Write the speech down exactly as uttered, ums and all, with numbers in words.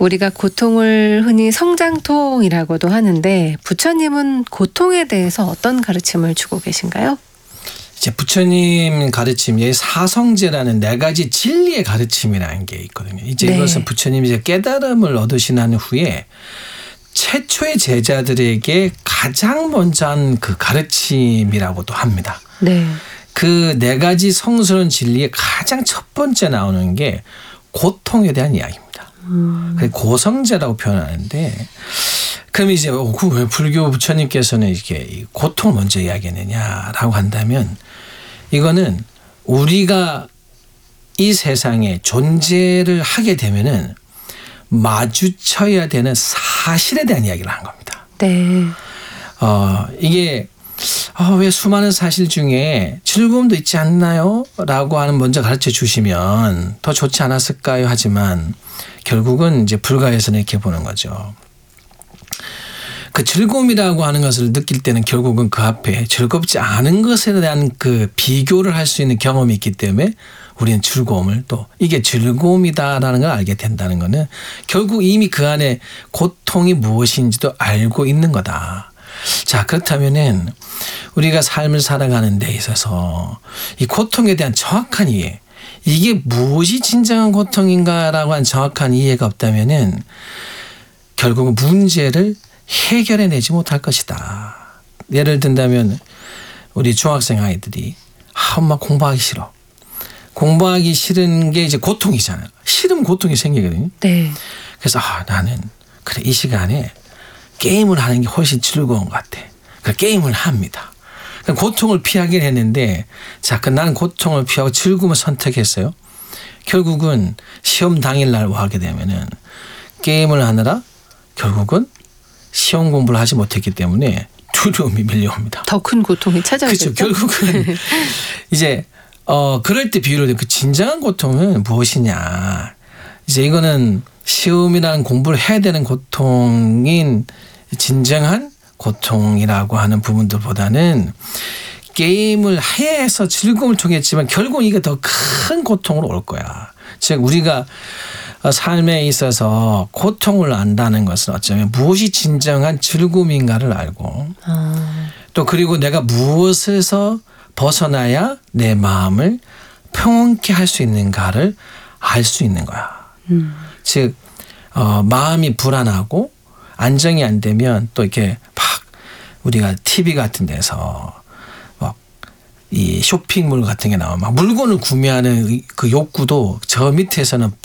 우리가 고통을 흔히 성장통이라고도 하는데 부처님은 고통에 대해서 어떤 가르침을 주고 계신가요? 이제 부처님 가르침에 사성제라는 네 가지 진리의 가르침이라는 게 있거든요. 이제 네. 이것은 부처님이 이제 깨달음을 얻으신 한 후에 최초의 제자들에게 가장 먼저 한 그 가르침이라고도 합니다. 네. 그 네 가지 성스러운 진리의 가장 첫 번째 나오는 게 고통에 대한 이야기입니다. 음. 고성제라고 표현하는데, 그럼 이제 왜 불교 부처님께서는 이렇게 고통을 먼저 이야기했느냐라고 한다면, 이거는 우리가 이 세상에 존재를 하게 되면은 마주쳐야 되는 사실에 대한 이야기를 한 겁니다. 네. 어, 이게 어, 왜 수많은 사실 중에 즐거움도 있지 않나요? 라고 하는 먼저 가르쳐 주시면 더 좋지 않았을까요? 하지만 결국은 이제 불가에서는 이렇게 보는 거죠. 그 즐거움이라고 하는 것을 느낄 때는 결국은 그 앞에 즐겁지 않은 것에 대한 그 비교를 할 수 있는 경험이 있기 때문에 우리는 즐거움을 또 이게 즐거움이다라는 걸 알게 된다는 거는 결국 이미 그 안에 고통이 무엇인지도 알고 있는 거다. 자, 그렇다면은 우리가 삶을 살아가는 데 있어서 이 고통에 대한 정확한 이해, 이게 무엇이 진정한 고통인가라고 한 정확한 이해가 없다면은 결국은 문제를 해결해내지 못할 것이다. 예를 든다면 우리 중학생 아이들이 아, 엄마 공부하기 싫어. 공부하기 싫은 게 이제 고통이잖아요. 싫으면 고통이 생기거든요. 네. 그래서 아, 나는 그래 이 시간에 게임을 하는 게 훨씬 즐거운 것 같아. 그 게임을 합니다. 고통을 피하긴 했는데, 자, 그 나는 고통을 피하고 즐거움을 선택했어요. 결국은 시험 당일날 하게 되면은 게임을 하느라 결국은 시험 공부를 하지 못했기 때문에 두려움이 밀려옵니다. 더 큰 고통이 찾아오겠죠. 그렇죠. 결국은 이제 어 그럴 때 비유를 그 진정한 고통은 무엇이냐. 이제 이거는 시험이라는 공부를 해야 되는 고통인 진정한 고통이라고 하는 부분들보다는 게임을 해서 즐거움을 통했지만 결국 이게 더 큰 고통으로 올 거야. 즉 우리가 삶에 있어서 고통을 안다는 것은 어쩌면 무엇이 진정한 즐거움인가를 알고 아. 또 그리고 내가 무엇에서 벗어나야 내 마음을 평온케 할 수 있는가를 알 수 있는 거야. 음. 즉 어, 마음이 불안하고 안정이 안 되면 또 이렇게 막 우리가 티비 같은 데서 막 이 쇼핑몰 같은 게 나오면 막 물건을 구매하는 그 욕구도 저 밑에서는